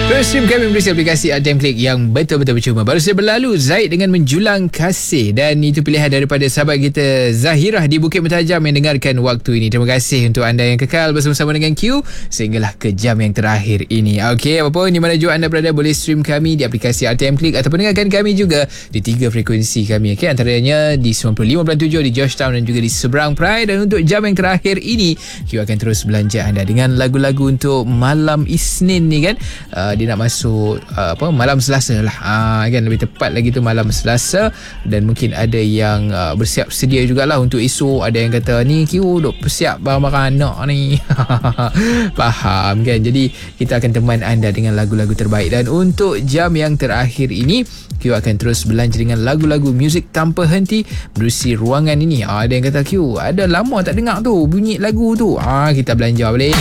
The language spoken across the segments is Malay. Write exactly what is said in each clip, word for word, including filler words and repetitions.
Terus stream kami melalui aplikasi R T M Click yang betul-betul percuma. Baru saja berlalu Zaid dengan Menjulang Kasih, dan itu pilihan daripada sahabat kita Zahirah di Bukit Mentajam yang dengarkan waktu ini. Terima kasih untuk anda yang kekal bersama-sama dengan Q sehinggalah ke jam yang terakhir ini. Okey, apapun di mana juga anda berada, boleh stream kami di aplikasi R T M Click ataupun dengarkan kami juga di tiga frekuensi kami. Okey, antaranya di sembilan puluh lima perpuluhan tujuh di Georgetown dan juga di seberang Pride. Dan untuk jam yang terakhir ini, Q akan terus belanja anda dengan lagu-lagu untuk malam Isnin ni kan. Uh, dia nak masuk uh, apa malam Selasa lah, uh, kan lebih tepat lagi tu malam Selasa. Dan mungkin ada yang uh, bersiap sedia jugalah untuk esok. Ada yang kata ni Q duk bersiap barang-barang anak ni. Faham kan? Jadi kita akan teman anda dengan lagu-lagu terbaik. Dan untuk jam yang terakhir ini, Q akan terus belanja dengan lagu-lagu muzik tanpa henti menerusi ruangan ini. uh, Ada yang kata Q ada lama tak dengar tu bunyi lagu tu. uh, Kita belanja boleh.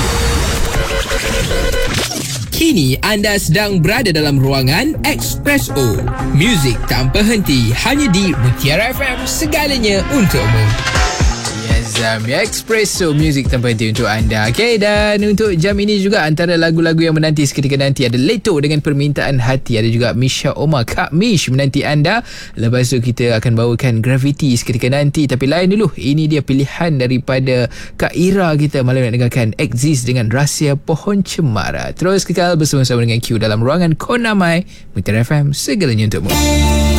Kini anda sedang berada dalam ruangan Expresso. Muzik tanpa henti hanya di Mutiara F M, segalanya untukmu. Zam Expresso, muzik tanpa henti untuk anda. Okay, dan untuk jam ini juga antara lagu-lagu yang menanti seketika nanti ada Leto dengan Permintaan Hati. Ada juga Misha Omar, Kak Mish menanti anda. Lepas tu kita akan bawakan Gravity seketika nanti. Tapi lain dulu, ini dia pilihan daripada Kak Ira kita malam nak dengarkan Exist dengan Rahsia Pohon Cemara. Terus kekal bersama-sama dengan Q dalam ruangan Konamai Mutiara F M, segalanya untukmu.